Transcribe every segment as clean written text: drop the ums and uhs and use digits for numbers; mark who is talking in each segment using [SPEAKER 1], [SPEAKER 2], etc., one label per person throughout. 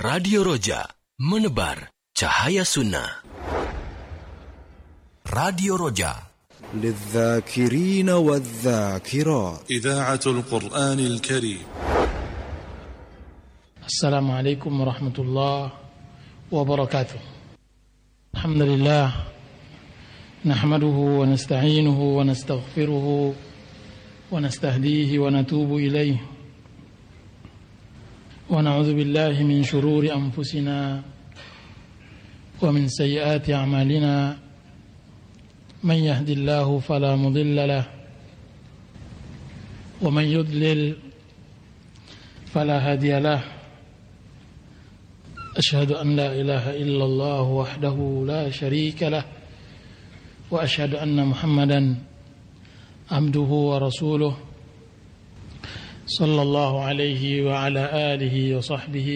[SPEAKER 1] Radio Roja, menebar cahaya sunnah. Radio Roja,
[SPEAKER 2] للذاكرين والذاكرات.
[SPEAKER 3] إذاعة القرآن الكريم.
[SPEAKER 4] السلام عليكم ورحمة الله وبركاته. الحمد لله نحمده ونستعينه ونستغفره ونستهديه ونتوب إليه ونعوذ بالله من شرور أنفسنا ومن سيئات أعمالنا من يهد الله فلا مضل له ومن يضلل فلا هادي له أشهد أن لا إله إلا الله وحده لا شريك له وأشهد أن محمدا عبده ورسوله صلى الله عليه وعلى آله وصحبه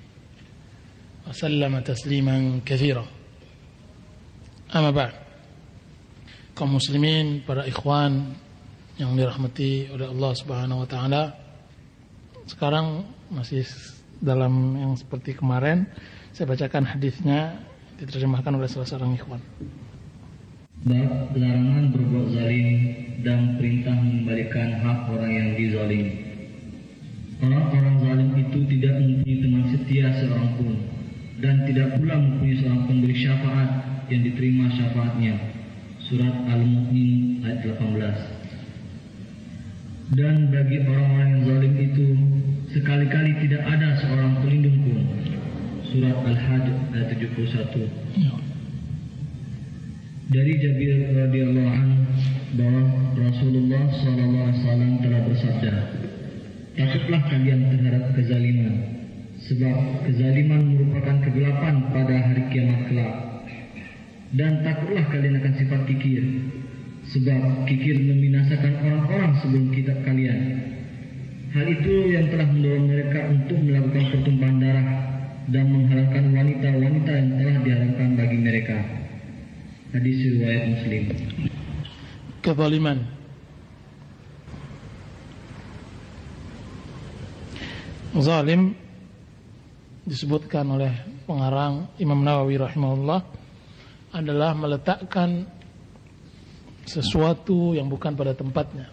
[SPEAKER 4] وسلم تسليما كثيرا. أما بعد, kaum muslimin, para ikhwan yang dirahmati oleh Allah Subhanahu wa taala. Sekarang masih dalam yang seperti kemarin, saya bacakan hadisnya diterjemahkan oleh salah seorang ikhwan.
[SPEAKER 5] Bab larangan berbuat zalim dan perintah mengembalikan hak orang yang dizalimi. Orang-orang zalim itu tidak mempunyai teman setia seorang pun, dan tidak pula mempunyai seorang pemberi syafaat yang diterima syafaatnya. Surat Al-Mu'min ayat 18. Dan bagi orang-orang yang zalim itu sekali-kali tidak ada seorang pelindung pun. Surat Al-Hajj ayat 71. Dari Jabir radhiyallahu anhu bahwa Rasulullah sallallahu alaihi wasallam telah bersabda, "Takutlah kalian terhadap kezaliman, sebab kezaliman merupakan kegelapan pada hari kiamat kelak. Dan takutlah kalian akan sifat kikir, sebab kikir membinasakan orang-orang sebelum kitab kalian. Hal itu yang telah mendorong mereka untuk melakukan pertumpahan darah dan menghalalkan wanita-wanita yang telah diharamkan bagi mereka." Hadis riwayat Muslim.
[SPEAKER 4] Kezaliman. Zalim disebutkan oleh pengarang Imam Nawawi rahimahullah adalah meletakkan sesuatu yang bukan pada tempatnya.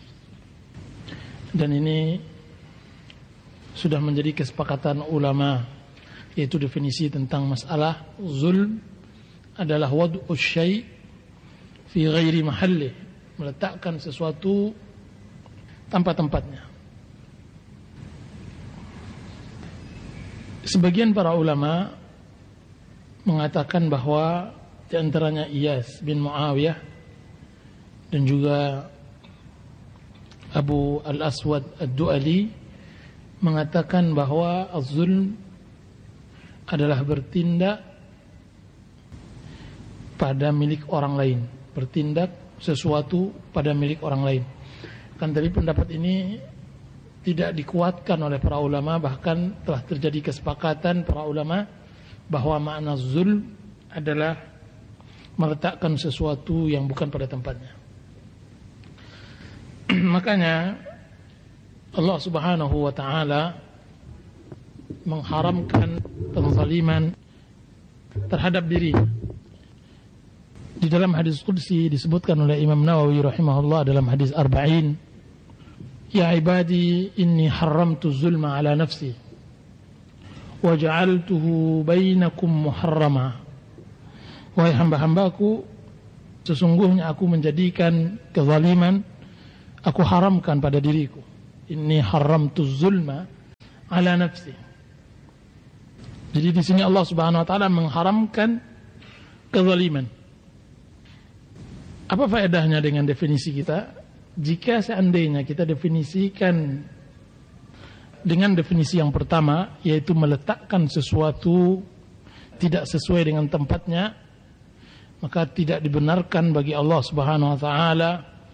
[SPEAKER 4] Dan ini sudah menjadi kesepakatan ulama, yaitu definisi tentang masalah zulm adalah wad'u syai' fi ghairi mahallih, meletakkan sesuatu tanpa tempatnya. Sebagian para ulama mengatakan bahwa di antaranya Iyas bin Muawiyah dan juga Abu Al-Aswad Ad-Du'ali mengatakan bahwa az-zulm adalah bertindak pada milik orang lain, bertindak sesuatu pada milik orang lain. Kan tapi pendapat ini tidak dikuatkan oleh para ulama, bahkan telah terjadi kesepakatan para ulama bahwa makna zulm adalah meletakkan sesuatu yang bukan pada tempatnya. Makanya Allah Subhanahu wa taala mengharamkan penzaliman terhadap dirinya. Di dalam hadis qudsi disebutkan oleh Imam Nawawi rahimahullah dalam hadis Arba'in, "Ya ibadi inni haramtu zulma ala nafsi wa ja'altuhu bainakum muharrama." Wahai hamba-hambaku, sesungguhnya aku menjadikan kezaliman, aku haramkan pada diriku. Inni haramtu zulma ala nafsi. Jadi di sini Allah Subhanahu wa taala mengharamkan kezaliman. Apa faedahnya dengan definisi kita? Jika seandainya kita definisikan dengan definisi yang pertama, yaitu meletakkan sesuatu tidak sesuai dengan tempatnya, maka tidak dibenarkan bagi Allah Subhanahu wa taala,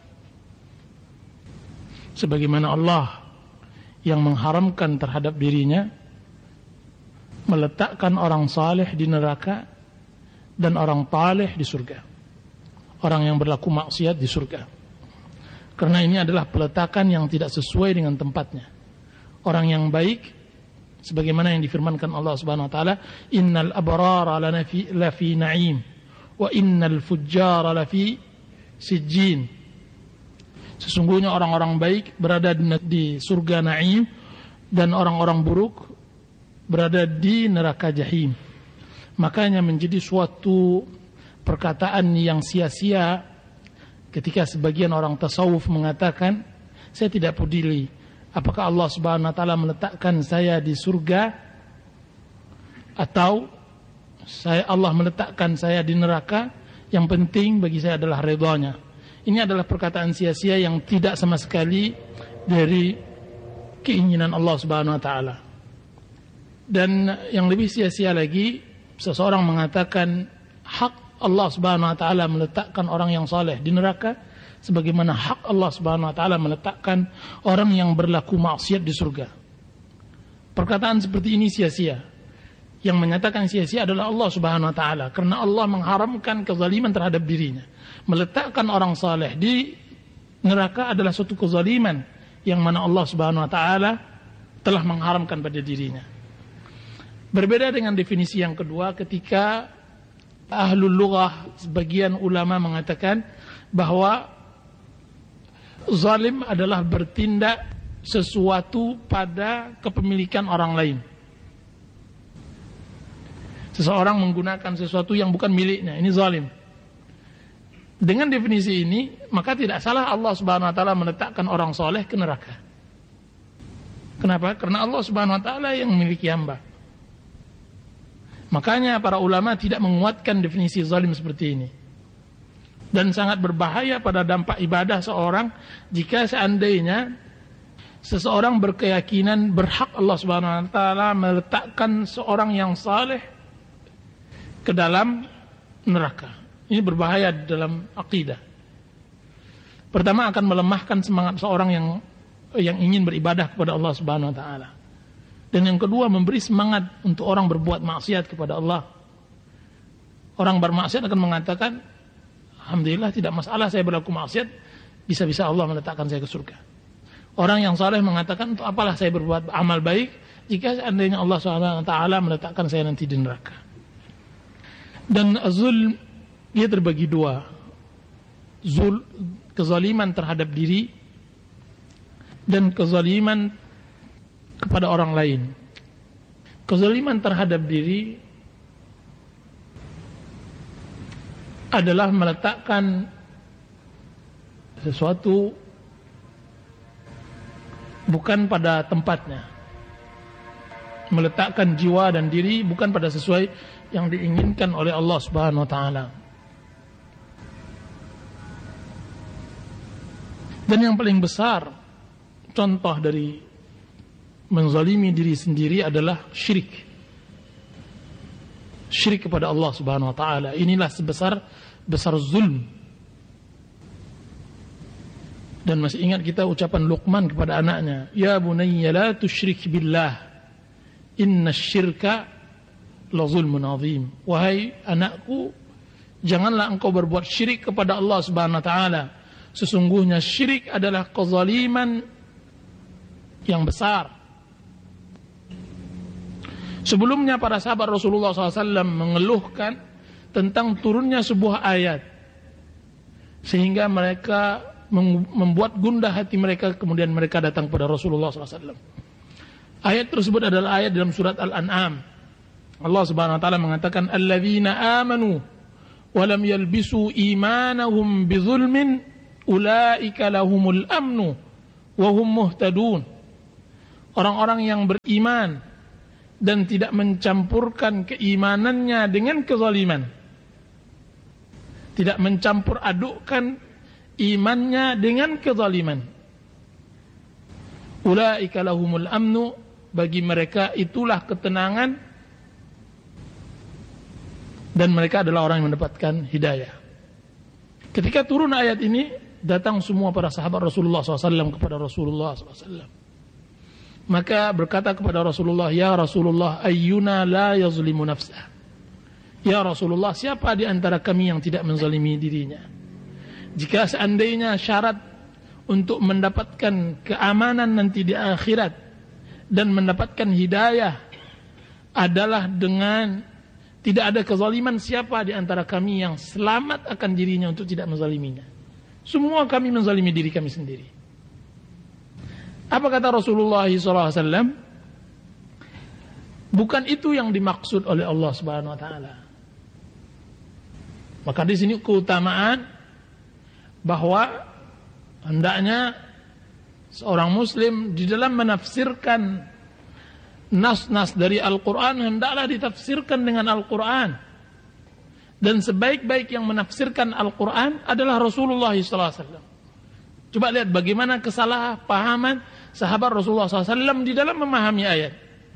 [SPEAKER 4] sebagaimana Allah yang mengharamkan terhadap dirinya meletakkan orang saleh di neraka dan orang taleh di surga. Orang yang berlaku maksiat di surga. Karena ini adalah peletakan yang tidak sesuai dengan tempatnya. Orang yang baik sebagaimana yang difirmankan Allah Subhanahu wa taala, innal abrara lafi na'im wa innal fujjara lafi sijjin. Sesungguhnya orang-orang baik berada di surga na'im dan orang-orang buruk berada di neraka jahim. Makanya menjadi suatu perkataan yang sia-sia ketika sebagian orang tasawuf mengatakan, saya tidak peduli apakah Allah Subhanahu wa taala meletakkan saya di surga atau Allah meletakkan saya di neraka, yang penting bagi saya adalah ridhanya. Ini adalah perkataan sia-sia yang tidak sama sekali dari keinginan Allah Subhanahu wa taala. Dan yang lebih sia-sia lagi, seseorang mengatakan hak Allah Subhanahu wa taala meletakkan orang yang saleh di neraka, sebagaimana hak Allah Subhanahu wa taala meletakkan orang yang berlaku maksiat di surga. Perkataan seperti ini sia-sia. Yang menyatakan sia-sia adalah Allah Subhanahu wa taala, karena Allah mengharamkan kezaliman terhadap dirinya. Meletakkan orang saleh di neraka adalah suatu kezaliman yang mana Allah Subhanahu wa taala telah mengharamkan pada dirinya. Berbeda dengan definisi yang kedua, ketika ahlul lughah, sebagian ulama mengatakan bahwa zalim adalah bertindak sesuatu pada kepemilikan orang lain. Seseorang menggunakan sesuatu yang bukan miliknya, ini zalim. Dengan definisi ini, maka tidak salah Allah Subhanahu wa taala meletakkan orang soleh ke neraka. Kenapa? Karena Allah Subhanahu wa taala yang memiliki hamba. Makanya para ulama tidak menguatkan definisi zalim seperti ini. Dan sangat berbahaya pada dampak ibadah seorang jika seandainya seseorang berkeyakinan berhak Allah Subhanahu wa taala meletakkan seorang yang saleh ke dalam neraka. Ini berbahaya dalam akidah. Pertama, akan melemahkan semangat seorang yang ingin beribadah kepada Allah Subhanahu wa taala. Dan yang kedua, memberi semangat untuk orang berbuat maksiat kepada Allah. Orang bermaksiat akan mengatakan, alhamdulillah tidak masalah saya berlaku maksiat, bisa-bisa Allah meletakkan saya ke surga. Orang yang saleh mengatakan, untuk apalah saya berbuat amal baik jika seandainya Allah SWT meletakkan saya nanti di neraka. Dan zulm, dia terbagi dua. Kezaliman terhadap diri dan kezaliman kepada orang lain. Kezaliman terhadap diri adalah meletakkan sesuatu bukan pada tempatnya. Meletakkan jiwa dan diri bukan pada sesuai yang diinginkan oleh Allah Subhanahu wa taala. Dan yang paling besar contoh dari menzalimi diri sendiri adalah syirik. Syirik kepada Allah Subhanahu wa taala. Inilah sebesar zulm. Dan masih ingat kita ucapan Luqman kepada anaknya, ya bunayya la tusyrik billah, inna syirka la zulmun azim. Wahai anakku, janganlah engkau berbuat syirik kepada Allah Subhanahu wa taala. Sesungguhnya syirik adalah kezaliman yang besar. Sebelumnya para sahabat Rasulullah SAW mengeluhkan tentang turunnya sebuah ayat, sehingga mereka membuat gundah hati mereka. Kemudian mereka datang kepada Rasulullah SAW. Ayat tersebut adalah ayat dalam surat Al-An'am. Allah Subhanahu wa taala mengatakan, alladzina amanu wa lam yalbisu imanahum bizulmin ulaika lahumul amnu wa hum muhtadun. Orang-orang yang beriman dan tidak mencampurkan keimanannya dengan kezaliman, tidak mencampur adukkan imannya dengan kezaliman, ulaika lahumul amnu, bagi mereka itulah ketenangan dan mereka adalah orang yang mendapatkan hidayah. Ketika turun ayat ini, datang semua para sahabat Rasulullah SAW kepada Rasulullah SAW. Maka berkata kepada Rasulullah, ya Rasulullah, ayyuna la yazlimu nafsah. Ya Rasulullah, siapa di antara kami yang tidak menzalimi dirinya? Jika seandainya syarat untuk mendapatkan keamanan nanti di akhirat dan mendapatkan hidayah adalah dengan tidak ada kezaliman siapa di antara kami yang selamat akan dirinya untuk tidak menzaliminya. Semua kami menzalimi diri kami sendiri. Apa kata Rasulullah SAW? Bukan itu yang dimaksud oleh Allah Subhanahu Wa Taala. Maka di sini keutamaan bahwa hendaknya seorang Muslim di dalam menafsirkan nas-nas dari Al-Quran hendaklah ditafsirkan dengan Al-Quran. Dan sebaik-baik yang menafsirkan Al-Quran adalah Rasulullah SAW. Coba lihat bagaimana kesalahpahaman sahabat Rasulullah SAW di dalam memahami ayat.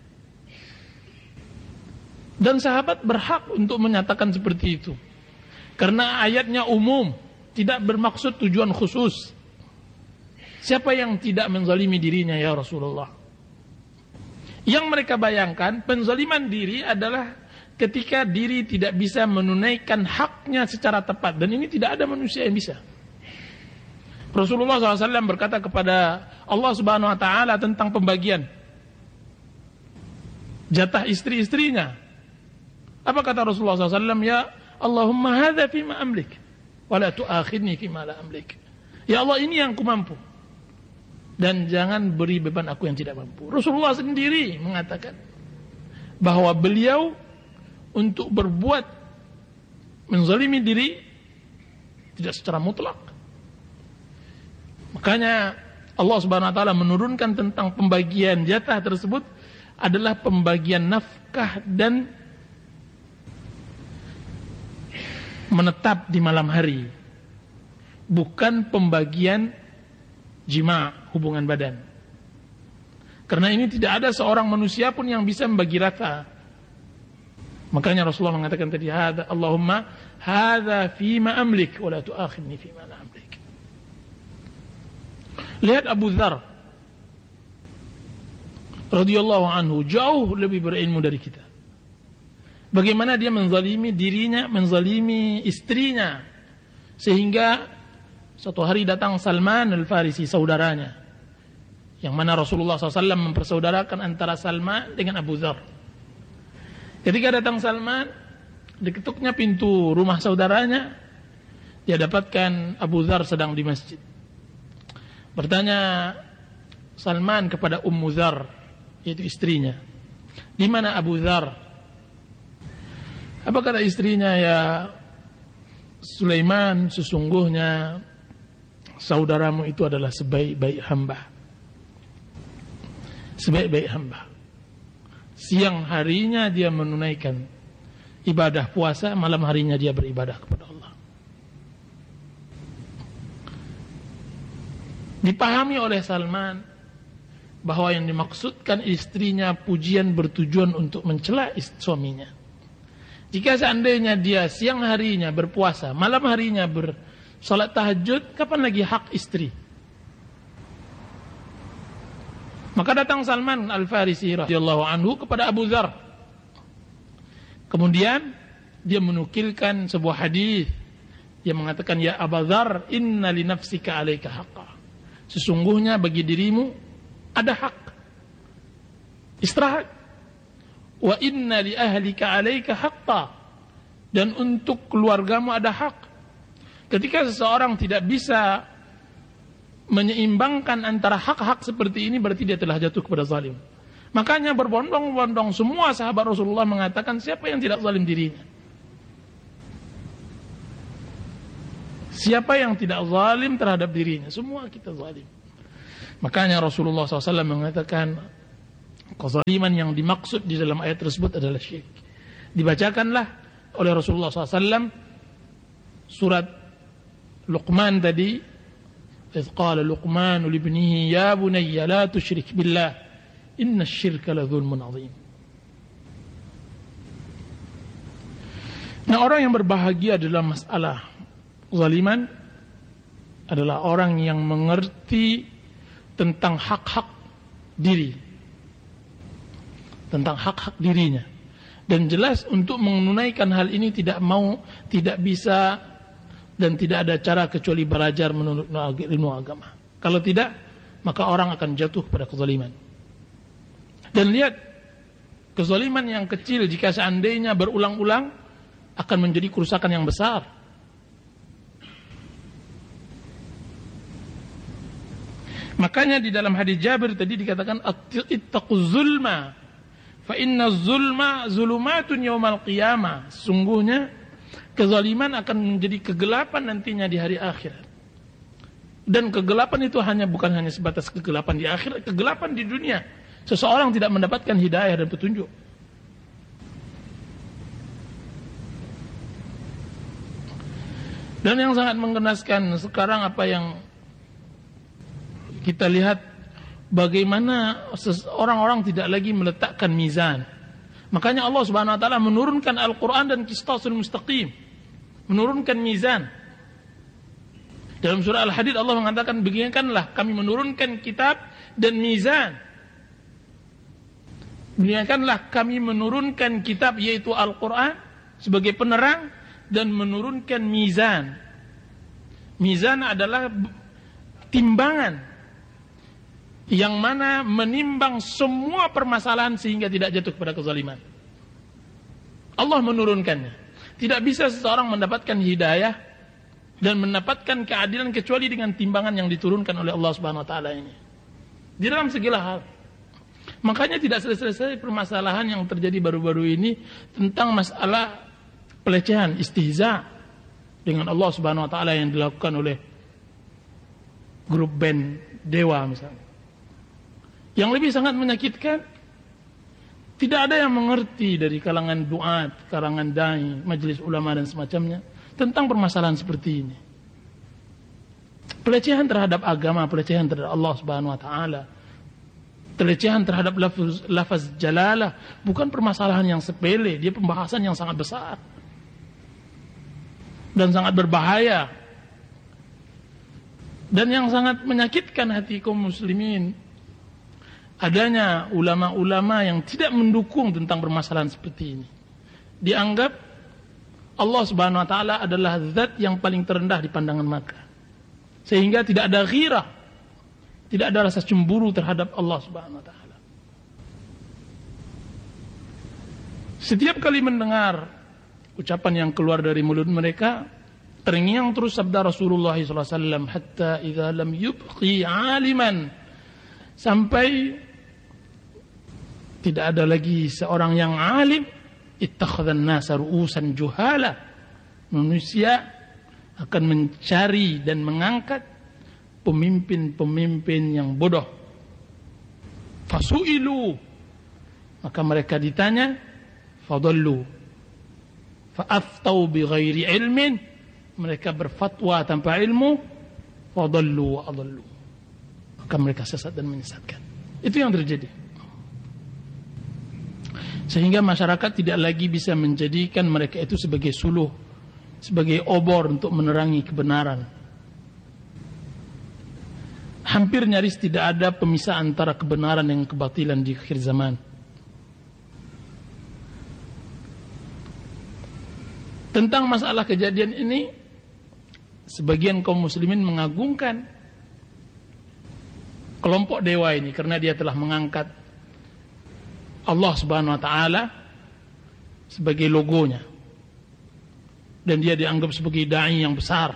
[SPEAKER 4] Dan sahabat berhak untuk menyatakan seperti itu. Karena ayatnya umum, tidak bermaksud tujuan khusus. Siapa yang tidak menzalimi dirinya ya Rasulullah? Yang mereka bayangkan, penzaliman diri adalah ketika diri tidak bisa menunaikan haknya secara tepat. Dan ini tidak ada manusia yang bisa. Rasulullah SAW berkata kepada Allah Subhanahu Wa Taala tentang pembagian jatah istri-istrinya. Apa kata Rasulullah SAW? Ya Allahumma hadha fima amlik, wa la tu'akhidni fima la amlik. Ya Allah, ini yang ku mampu, dan jangan beri beban aku yang tidak mampu. Rasulullah sendiri mengatakan bahwa beliau untuk berbuat menzalimi diri tidak secara mutlak. Makanya Allah Subhanahu Wa Taala menurunkan tentang pembagian jatah tersebut adalah pembagian nafkah dan menetap di malam hari, bukan pembagian jima, hubungan badan. Karena ini tidak ada seorang manusia pun yang bisa membagi rata. Makanya Rasulullah mengatakan tadi, Allahumma hadza fima amlik wa la tu'akhidni fima la amlik. Lihat Abu Dzar radhiyallahu anhu, jauh lebih berilmu dari kita. Bagaimana dia menzalimi dirinya, menzalimi istrinya, sehingga suatu hari datang Salman Al-Farisi, saudaranya, yang mana Rasulullah SAW mempersaudarakan antara Salman dengan Abu Dzar. Ketika datang Salman, diketuknya pintu rumah saudaranya, dia dapatkan Abu Dzar sedang di masjid. Bertanya Salman kepada Ummu Dzar, yaitu istrinya, di mana Abu Dzar? Apa kata istrinya? Ya Sulaiman, sesungguhnya saudaramu itu adalah sebaik-baik hamba. Sebaik-baik hamba. Siang harinya dia menunaikan ibadah puasa, malam harinya dia beribadah kepada Allah. Dipahami oleh Salman bahwa yang dimaksudkan istrinya pujian bertujuan untuk mencela suaminya. Jika seandainya dia siang harinya berpuasa, malam harinya bersolat tahajud, kapan lagi hak istri? Maka datang Salman Al-Farisi radhiyallahu anhu kepada Abu Dzar. Kemudian dia menukilkan sebuah hadis. Dia mengatakan, ya Abu Dzar, inna li nafsika 'alaika haqqan. Sesungguhnya bagi dirimu ada hak. Istirahat. Wa inna li ahlika 'alaika haqqan. Dan untuk keluargamu ada hak. Ketika seseorang tidak bisa menyeimbangkan antara hak-hak seperti ini, berarti dia telah jatuh kepada zalim. Makanya berbondong-bondong semua sahabat Rasulullah mengatakan, siapa yang tidak zalim dirinya? Siapa yang tidak zalim terhadap dirinya? Semua kita zalim. Makanya Rasulullah SAW mengatakan, kezaliman yang dimaksud di dalam ayat tersebut adalah syirik. Dibacakanlah oleh Rasulullah SAW surat Luqman tadi, idh qala Luqman li ibnihi ya bunayya la tusyrik billah inna syirka la dzulmun adzim. Nah, orang yang berbahagia dalam masalah kezaliman adalah orang yang mengerti tentang hak-hak diri, tentang hak-hak dirinya, dan jelas untuk menunaikan hal ini tidak bisa dan tidak ada cara kecuali belajar menurut ilmu agama. Kalau tidak, maka orang akan jatuh pada kezaliman. Dan lihat, kezaliman yang kecil jika seandainya berulang-ulang akan menjadi kerusakan yang besar. Makanya di dalam hadis Jabir tadi dikatakan ittaquz zulma fa inna zulma zulumatun yaumal qiyamah. Sungguhnya kezaliman akan menjadi kegelapan nantinya di hari akhirat. Dan kegelapan itu bukan hanya sebatas kegelapan di akhirat, kegelapan di dunia. Seseorang tidak mendapatkan hidayah dan petunjuk. Dan yang sangat menggenaskan sekarang apa yang kita lihat, bagaimana orang-orang tidak lagi meletakkan mizan. Makanya Allah Subhanahu wa taala menurunkan Al-Qur'an dan qistasul mustaqim. Menurunkan mizan. Dalam surah Al-Hadid Allah mengatakan, beginikanlah kami menurunkan kitab dan mizan. Beginikanlah kami menurunkan kitab yaitu Al-Qur'an sebagai penerang dan menurunkan mizan. Mizan adalah timbangan yang mana menimbang semua permasalahan sehingga tidak jatuh kepada kezaliman. Allah menurunkannya. Tidak bisa seseorang mendapatkan hidayah dan mendapatkan keadilan kecuali dengan timbangan yang diturunkan oleh Allah Subhanahu wa taala ini. Di dalam segala hal. Makanya tidak selesai permasalahan yang terjadi baru-baru ini tentang masalah pelecehan, istihza dengan Allah Subhanahu wa taala yang dilakukan oleh grup band Dewa misalnya. Yang lebih sangat menyakitkan, tidak ada yang mengerti dari kalangan duat, kalangan dai, majelis ulama dan semacamnya tentang permasalahan seperti ini. Pelecehan terhadap agama, pelecehan terhadap Allah Subhanahu wa taala, pelecehan terhadap lafaz jalalah bukan permasalahan yang sepele, dia pembahasan yang sangat besar dan sangat berbahaya. Dan yang sangat menyakitkan hati kaum muslimin, adanya ulama-ulama yang tidak mendukung tentang permasalahan seperti ini. Dianggap Allah Subhanahu wa taala adalah zat yang paling terendah di pandangan mata. Sehingga tidak ada ghirah, tidak ada rasa cemburu terhadap Allah Subhanahu wa taala. Setiap kali mendengar ucapan yang keluar dari mulut mereka, terngiang terus sabda Rasulullah SAW, hatta idza lam yubqi aliman, sampai tidak ada lagi seorang yang alim, ittakhadhan nasa ru'usan juhala, manusia akan mencari dan mengangkat pemimpin-pemimpin yang bodoh. Fasu'ilu, maka mereka ditanya, fadallu, fa'aftau bighairi ilmin, mereka berfatwa tanpa ilmu, fadallu wa adallu, maka mereka sesat dan menyesatkan. Itu yang terjadi. Sehingga masyarakat tidak lagi bisa menjadikan mereka itu sebagai suluh, sebagai obor untuk menerangi kebenaran. Hampir nyaris tidak ada pemisah antara kebenaran dan kebatilan di akhir zaman. Tentang masalah kejadian ini, sebagian kaum muslimin mengagungkan kelompok dewa ini karena dia telah mengangkat Allah Subhanahu wa taala sebagai logonya. Dan dia dianggap sebagai dai yang besar.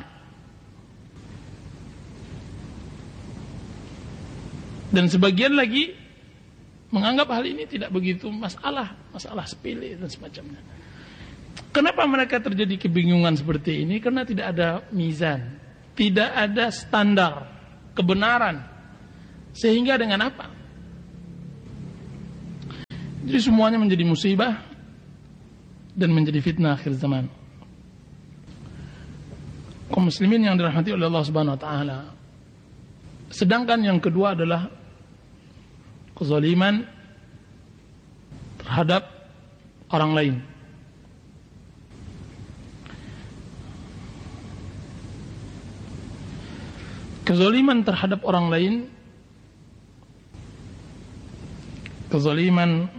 [SPEAKER 4] Dan sebagian lagi menganggap hal ini tidak begitu masalah sepele dan semacamnya. Kenapa mereka terjadi kebingungan seperti ini? Karena tidak ada mizan, tidak ada standar kebenaran. Sehingga dengan apa? Jadi semuanya menjadi musibah dan menjadi fitnah akhir zaman. Kaum muslimin yang dirahmati oleh Allah Subhanahu wa taala. Sedangkan yang kedua adalah kezaliman terhadap orang lain. Kezaliman terhadap orang lain, kezaliman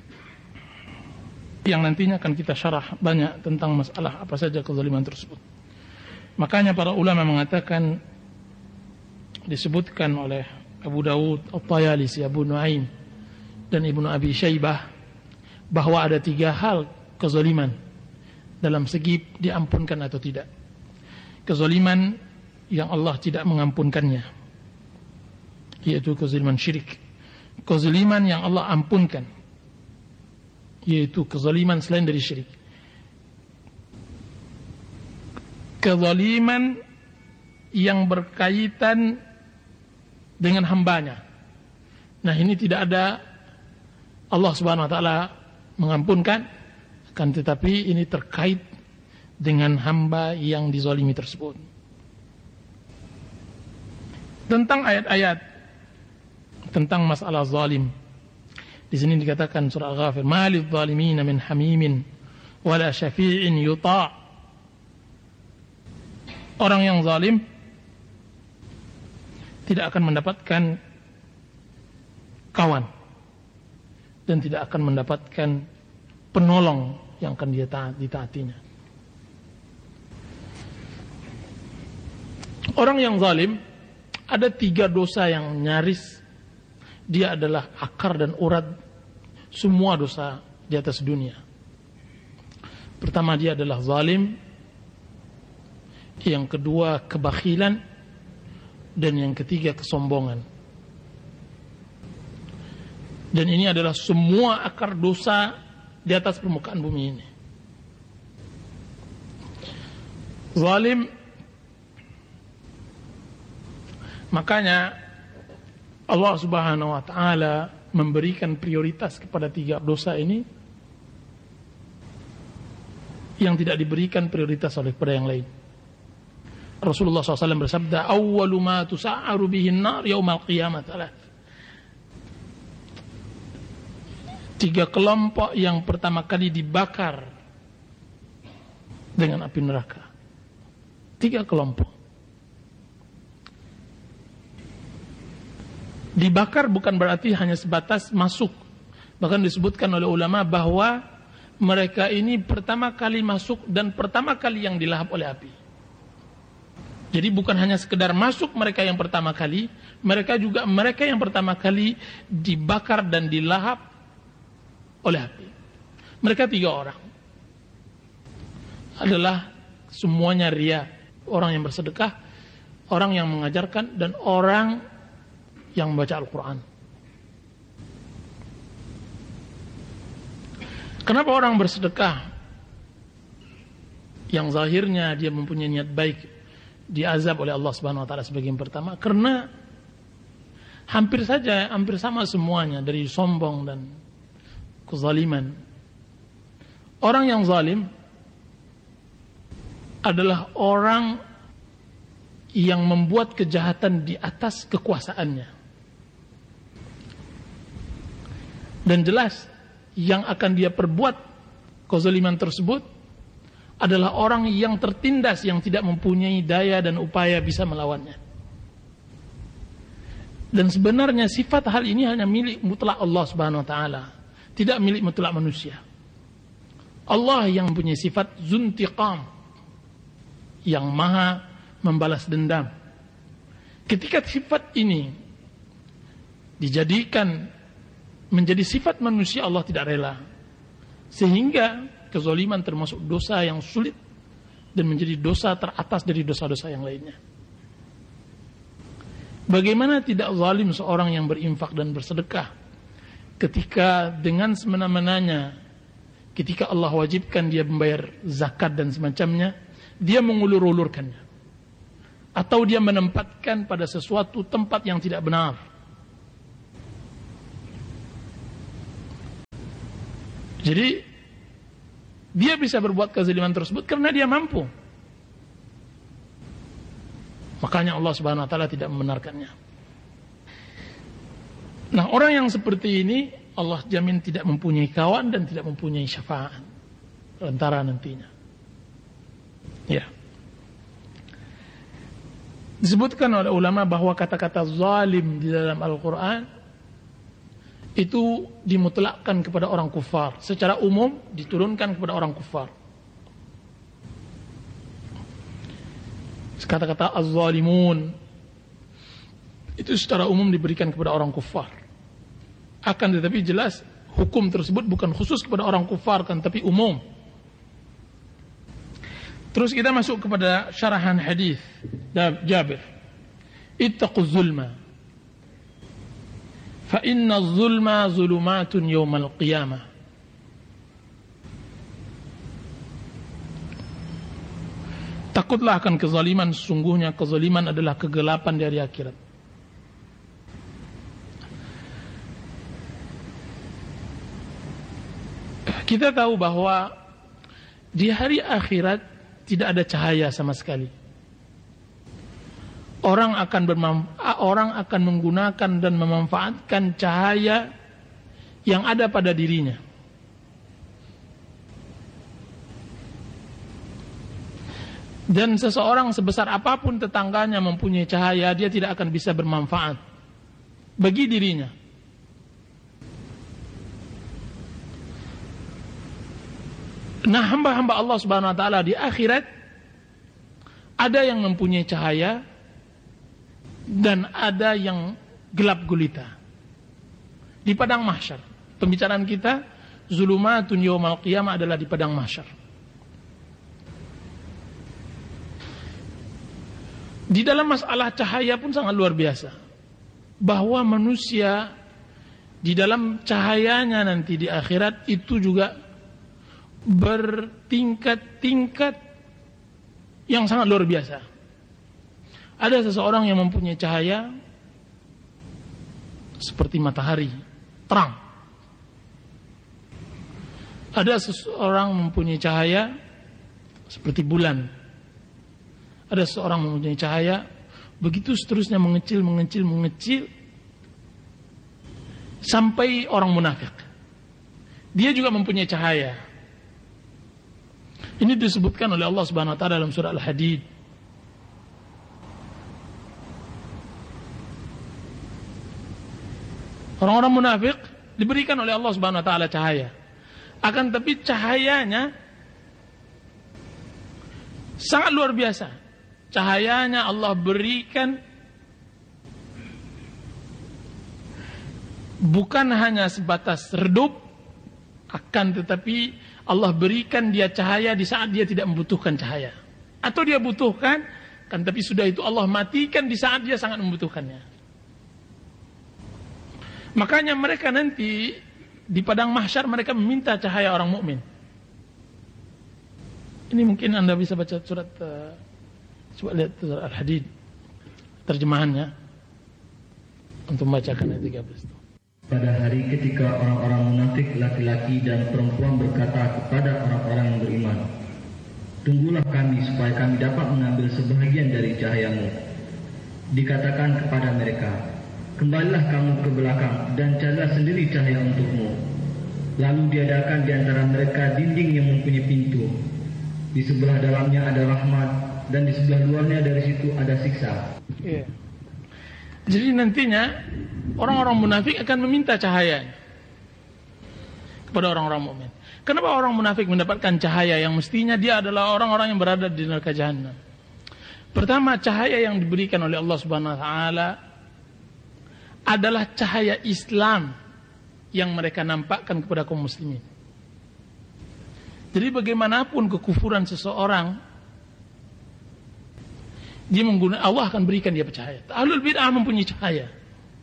[SPEAKER 4] yang nantinya akan kita syarah banyak tentang masalah apa saja kezaliman tersebut. Makanya para ulama mengatakan, disebutkan oleh Abu Dawud, At-Tayalisi, Abu Nuaim, dan Ibnu Abi Syaibah bahwa ada 3 hal kezaliman dalam segi diampunkan atau tidak. Kezaliman yang Allah tidak mengampunkannya, yaitu kezaliman syirik. Kezaliman yang Allah ampunkan, yaitu kezaliman selain dari syirik. Kezaliman yang berkaitan dengan hambanya. Nah, ini tidak ada Allah Subhanahu wa taala mengampunkan, akan tetapi ini terkait dengan hamba yang dizalimi tersebut. Tentang ayat-ayat tentang masalah zalim, di sini dikatakan surah Al-Ghafir, "Malidh zalimin min hamimin wala syafi'in yuta'." Orang yang zalim tidak akan mendapatkan kawan dan tidak akan mendapatkan penolong yang akan ditaatinya. Orang yang zalim, ada 3 dosa yang nyaris dia adalah akar dan urat semua dosa di atas dunia. Pertama, dia adalah zalim. Yang kedua, kebakhilan. Dan yang ketiga, kesombongan. Dan ini adalah semua akar dosa di atas permukaan bumi ini. Zalim. Makanya Allah Subhanahu wa taala memberikan prioritas kepada 3 dosa ini yang tidak diberikan prioritas oleh kepada yang lain. Rasulullah SAW bersabda, "Awwalu ma tusa'aru bihin nar yaumal qiyamah thalath." 3 kelompok yang pertama kali dibakar dengan api neraka. 3 kelompok. Dibakar bukan berarti hanya sebatas masuk. Bahkan disebutkan oleh ulama bahwa mereka ini pertama kali masuk dan pertama kali yang dilahap oleh api. Jadi bukan hanya sekedar masuk mereka yang pertama kali, mereka yang pertama kali dibakar dan dilahap oleh api. Mereka 3 orang. Adalah semuanya riya. Orang yang bersedekah, orang yang mengajarkan, dan orang yang membaca Al-Quran. Kenapa orang bersedekah yang zahirnya dia mempunyai niat baik diazab oleh Allah Subhanahu wa taala sebagai yang pertama? Karena hampir sama semuanya, dari sombong dan kezaliman. Orang yang zalim adalah orang yang membuat kejahatan di atas kekuasaannya. Dan jelas yang akan dia perbuat kezaliman tersebut adalah orang yang tertindas, yang tidak mempunyai daya dan upaya bisa melawannya. Dan sebenarnya sifat hal ini hanya milik mutlak Allah Subhanahu wa taala, tidak milik mutlak manusia. Allah yang mempunyai sifat zuntiqam, yang maha membalas dendam. Ketika sifat ini dijadikan menjadi sifat manusia, Allah tidak rela. Sehingga kezaliman termasuk dosa yang sulit dan menjadi dosa teratas dari dosa-dosa yang lainnya. Bagaimana tidak zalim seorang yang berinfak dan bersedekah ketika dengan semena-menanya, ketika Allah wajibkan dia membayar zakat dan semacamnya, dia mengulur-ulurkannya, atau dia menempatkan pada sesuatu tempat yang tidak benar. Jadi dia bisa berbuat kezaliman tersebut karena dia mampu. Makanya Allah Subhanahu wa taala tidak membenarkannya. Nah, orang yang seperti ini Allah jamin tidak mempunyai kawan dan tidak mempunyai syafaat antara nantinya. Ya. Disebutkan oleh ulama bahwa kata-kata zalim di dalam Al-Quran itu dimutlakkan kepada orang kufar. Secara umum diturunkan kepada orang kufar. Kata-kata az-zalimun itu secara umum diberikan kepada orang kufar. Akan tetapi jelas hukum tersebut bukan khusus kepada orang kufar, kan, tapi umum. Terus kita masuk kepada syarahan hadis Jabir. Ittaquz zulma fa inna zulma zulumatun yawmal qiyamah. Takutlah akan kezaliman, sesungguhnya kezaliman adalah kegelapan di hari akhirat. Kita tahu bahwa di hari akhirat tidak ada cahaya sama sekali. Orang akan menggunakan dan memanfaatkan cahaya yang ada pada dirinya. Dan seseorang sebesar apapun tetangganya mempunyai cahaya, dia tidak akan bisa bermanfaat bagi dirinya. Nah, hamba-hamba Allah Subhanahu wa taala di akhirat ada yang mempunyai cahaya dan ada yang gelap gulita. Di padang mahsyar. Pembicaraan kita zulumatun yaumal qiyamah adalah di padang mahsyar. Di dalam masalah cahaya pun sangat luar biasa. Bahwa manusia di dalam cahayanya nanti di akhirat itu juga bertingkat-tingkat yang sangat luar biasa. Ada seseorang yang mempunyai cahaya seperti matahari, terang. Ada seseorang mempunyai cahaya seperti bulan. Ada seseorang mempunyai cahaya, begitu seterusnya mengecil sampai orang munafik. Dia juga mempunyai cahaya. Ini disebutkan oleh Allah Subhanahu wa taala dalam surah Al-Hadid. Orang-orang munafik diberikan oleh Allah Subhanahu wa taala cahaya. Akan tapi cahayanya sangat luar biasa. Cahayanya Allah berikan bukan hanya sebatas redup, akan tetapi Allah berikan dia cahaya di saat dia tidak membutuhkan cahaya. Atau dia butuhkan, kan tapi sudah itu Allah matikan di saat dia sangat membutuhkannya. Makanya mereka nanti di padang mahsyar mereka meminta cahaya orang mukmin. Ini mungkin Anda bisa baca surat coba lihat surat Al-Hadid terjemahannya untuk membacakan ayat 13 itu.
[SPEAKER 5] Pada hari ketika orang-orang munafik laki-laki dan perempuan berkata kepada orang-orang yang beriman, tunggulah kami supaya kami dapat mengambil sebahagian dari cahayamu. Dikatakan kepada mereka, kembalilah kamu ke belakang dan carilah sendiri cahaya untukmu. Lalu diadakan di antara mereka dinding yang mempunyai pintu. Di sebelah dalamnya ada rahmat dan di sebelah luarnya dari situ ada siksa.
[SPEAKER 4] Yeah. Jadi nantinya orang-orang munafik akan meminta cahaya kepada orang-orang mukmin. Kenapa orang munafik mendapatkan cahaya yang mestinya dia adalah orang-orang yang berada di neraka jahanam? Pertama, cahaya yang diberikan oleh Allah Subhanahu wa taala adalah cahaya Islam yang mereka nampakkan kepada kaum muslimin. Jadi bagaimanapun kekufuran seseorang, dia menggunakan, Allah akan berikan dia cahaya. Ahlul bid'ah mempunyai cahaya.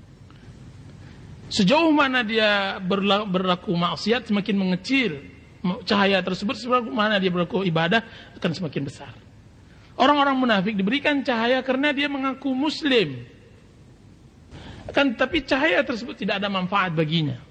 [SPEAKER 4] Sejauh mana dia berlaku maksiat semakin mengecil cahaya tersebut, sejauh mana dia berlaku ibadah akan semakin besar. Orang-orang munafik diberikan cahaya karena dia mengaku muslim. Tapi cahaya tersebut tidak ada manfaat baginya.